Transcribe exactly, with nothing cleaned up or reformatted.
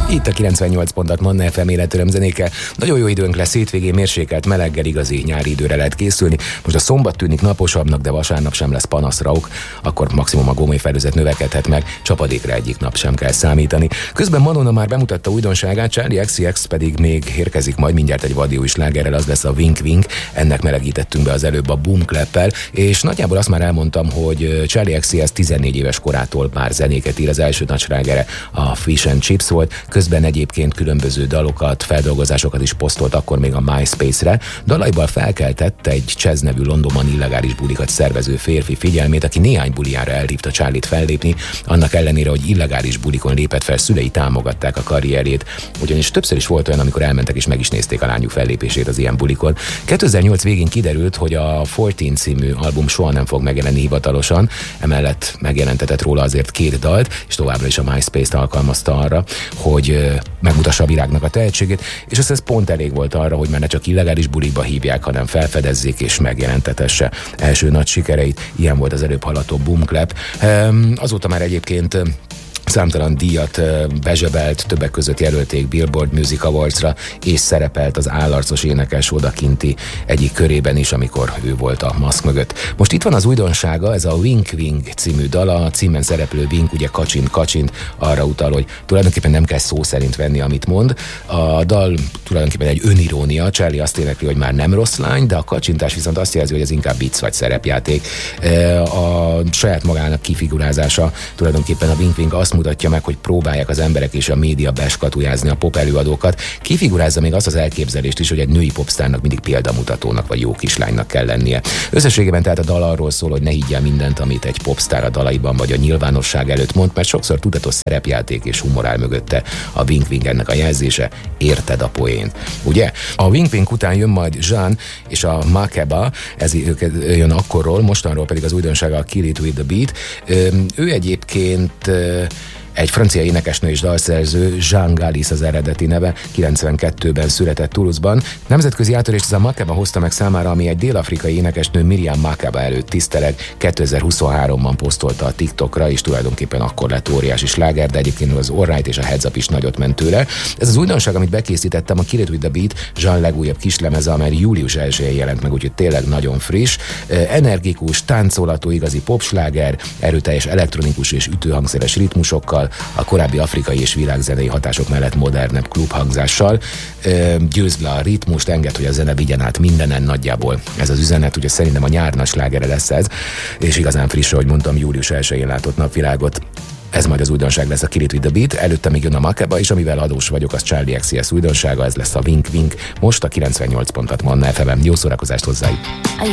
Itt a kilencvennyolc pontot Manna ef em életöröm zenékkel. Nagyon jó időnk lesz, hétvégén mérsékelt meleggel, igazi nyári időre lehet készülni. Most a szombat tűnik naposabbnak, de vasárnap sem lesz panaszrauk, akkor maximum a gómai felhőzet növekedhet meg, csapadékra egyik nap sem kell számítani. Közben Madonna már bemutatta újdonságát, Charli X C X pedig még érkezik majd mindjárt egy vadiói slágerrel, az lesz a Wink Wink, ennek melegítettünk be az előbb a Boom Clappel, és nagyjából azt már elmondtam, hogy Charli X C X tizennégy éves korától már zenéket ír, az első nagy slágere a Fish and Chips volt, közben egyébként különböző dalokat, feldolgozásokat is posztolt akkor még a MySpace-re. Dalaival felkeltett egy Chess nevű Londonban illegális bulikat szervező férfi figyelmét, aki néhány bulijára elhívta Charlit fellépni, annak ellenére, hogy illegális bulikon lépett fel, szülei támogatták a karrierjét, ugyanis többször is volt olyan, amikor elmentek és meg is nézték a lányuk fellépését az ilyen bulikon. kétezer-nyolc végén kiderült, hogy a tizennégy című album soha nem fog megjelenni hivatalosan, emellett megjelentetett róla azért két dalt, és továbbra is a MySpace-t alkalmazta arra, hogy megmutassa a világnak a tehetségét, és ez, ez pont elég volt arra, hogy már ne csak illegális bulikba hívják, hanem felfedezzék és megjelentetesse első nagy sikereit. Ilyen volt az előbb hallható Boom Clap. Azóta már egyébként számtalan díjat bezsebelt, többek között jelölték Billboard Music Awards-ra, és szerepelt az állarcos énekes odakinti egyik körében is, amikor ő volt a maszk mögött. Most itt van az újdonsága, ez a Wink Wink című dala, a címen szereplő Wink, ugye kacsint, kacsint, arra utal, hogy tulajdonképpen nem kell szó szerint venni, amit mond. A dal tulajdonképpen egy önirónia, Charli azt énekli, hogy már nem rossz lány, de a kacsintás viszont azt jelzi, hogy ez inkább vicc vagy szerepjáték. A saját magának kifigurázása tulajdonképpen a Wink Wink azt mutatja meg, hogy próbálják az emberek és a média beskatujázni a pop előadókat. Kifigurázza még azt az elképzelést is, hogy egy női popstárnak mindig példamutatónak vagy jó kislánynak kell lennie. Összességében tehát a dal arról szól, hogy ne higgyel mindent, amit egy popstár a dalaiban vagy a nyilvánosság előtt mond, mert sokszor tudatos szerepjáték és humor áll mögötte. A Wink Wink ennek a jelzése, érted a poént. Ugye? A Wink Wink után jön majd Jean és a Makeba, ez jön akkorról, mostanról pedig az újdonsága a Kill It With The Beat. Ő egyébként egy francia énekesnő és dalszerző, Jean Galis az eredeti neve, kilencvenkettőben született Toulouse-ban. Nemzetközi átörést ez a Makeba hozta meg számára, ami egy dél-afrikai énekesnő Miriam Makeba előtt tiszteleg, kétezer-huszonháromban posztolta a TikTokra, és tulajdonképpen akkor lett óriási sláger, de egyébként az Alright és a Heads Up is nagyot ment tőle. Ez az újdonság, amit bekészítettem, a Kill It With The Beat, Jean legújabb kislemeze, amely július elsején jelent meg, úgyhogy tényleg nagyon friss. Energikus, táncolató, igazi popsláger, erőteljes elektronikus és ütőhangszeres ritmusokkal, a korábbi afrikai és világzenei hatások mellett modernebb klubhangzással. Győzd le a ritmust, enged, hogy a zene vigyen át mindenen, nagyjából ez az üzenet, ugye szerintem a nyár nagy slágere lesz ez, és igazán friss, ahogy mondtam, július elsején látott napvilágot. Ez majd az újdonság lesz, a Kill It With The Beat, előtte még jön a Makeba, és amivel adós vagyok, az Charli X C X újdonsága, ez lesz a Wink Wink, most a kilencvennyolc pontot Manna ef em. Jó szórakozást hozzájuk!